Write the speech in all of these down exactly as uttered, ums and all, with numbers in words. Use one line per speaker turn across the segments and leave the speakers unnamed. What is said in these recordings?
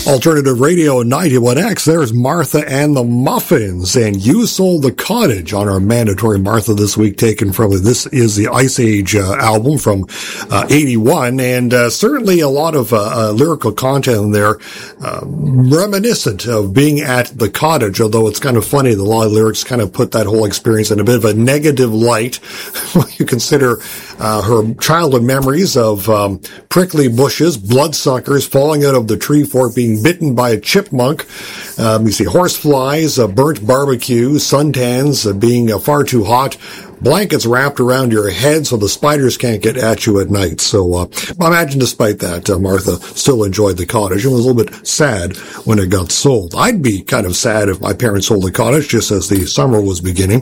Alternative Radio ninety-one X, there's Martha and the Muffins, and You Sold the Cottage on our mandatory Martha this week, taken from, this is the Ice Age uh, album from uh, eighty-one, and uh, certainly a lot of uh, uh, lyrical content in there, uh, reminiscent of being at the cottage, although it's kind of funny, the lot of lyrics kind of put that whole experience in a bit of a negative light when you consider uh, her childhood memories of um, prickly bushes, bloodsuckers falling out of the tree fork, being bitten by a chipmunk. Um, you see horseflies, uh, burnt barbecue, suntans, uh, being uh, far too hot, blankets wrapped around your head so the spiders can't get at you at night. So uh, imagine despite that, uh, Martha still enjoyed the cottage and was a little bit sad when it got sold. I'd be kind of sad if my parents sold the cottage just as the summer was beginning.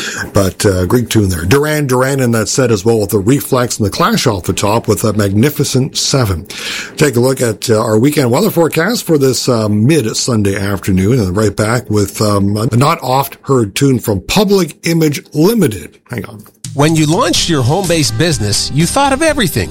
But uh, Greek tune there. Duran Duran in that set as well, with the Reflex and the Clash off the top with a magnificent seven. Take a look at uh, our weekend weather forecast for this uh, mid-Sunday afternoon, and right back with um, a not oft-heard tune from Public Image Limited. Hang on.
When you launched your home-based business, you thought of everything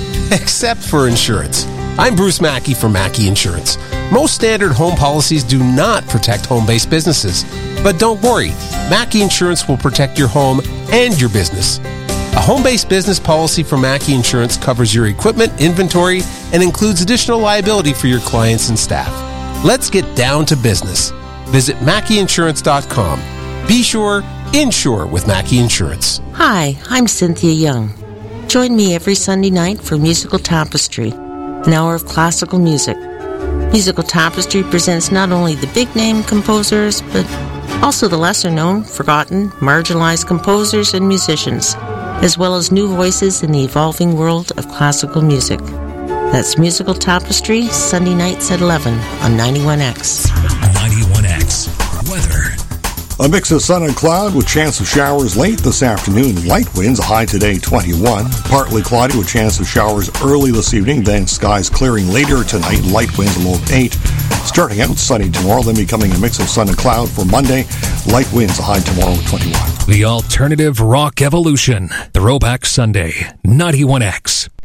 except for insurance. I'm Bruce Mackey from Mackey Insurance. Most standard home policies do not protect home-based businesses. But don't worry, Mackey Insurance will protect your home and your business. A home-based business policy from Mackey Insurance covers your equipment, inventory, and includes additional liability for your clients and staff. Let's get down to business. Visit Mackey Insurance dot com. Be sure, insure with Mackey Insurance.
Hi, I'm Cynthia Young. Join me every Sunday night for Musical Tapestry, an hour of classical music. Musical Tapestry presents not only the big-name composers, but also the lesser-known, forgotten, marginalized composers and musicians, as well as new voices in the evolving world of classical music. That's Musical Tapestry, Sunday nights at eleven on ninety-one X.
ninety-one X. Weather.
A mix of sun and cloud with chance of showers late this afternoon. Light winds, a high today twenty-one. Partly cloudy with chance of showers early this evening. Then skies clearing later tonight. Light winds, a low of eight. Starting out sunny tomorrow, then becoming a mix of sun and cloud for Monday. Light winds, a high tomorrow twenty-one.
The Alternative Rock Evolution. Throwback Sunday. ninety-one X.